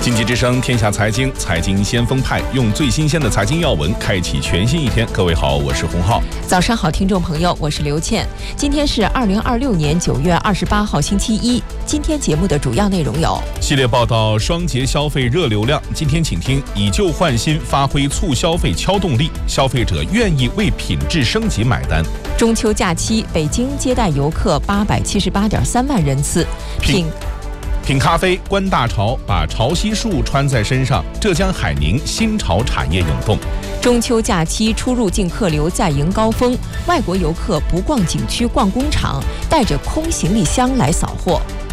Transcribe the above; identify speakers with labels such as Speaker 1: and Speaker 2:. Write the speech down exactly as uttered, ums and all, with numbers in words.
Speaker 1: 经济之声天下财经，财经先锋派，用最新鲜的财经要闻开启全新一天。各位好，我是洪浩。
Speaker 2: 早上好，听众朋友，我是刘倩。今天是二零二六年九月二十八号，星期一。今天节目的主要内容有：
Speaker 1: 系列报道双节消费热流量。今天请听以旧换新，发挥促消费敲动力，消费者愿意为品质升级买单。
Speaker 2: 中秋假期，北京接待游客八百七十八点三万人次。品
Speaker 1: 品咖啡观大潮，把潮汐树穿在身上。浙江海宁新潮产业涌动。
Speaker 2: 中秋假期出入境客流再迎高峰，外国游客不逛景区逛工厂，带着空行李箱来扫货。